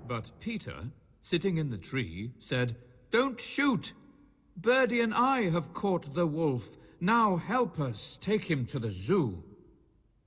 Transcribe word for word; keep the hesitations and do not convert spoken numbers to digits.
But Peter, sitting in the tree, said, "Don't shoot! Birdie and I have caught the wolf. Now help us take him to the zoo."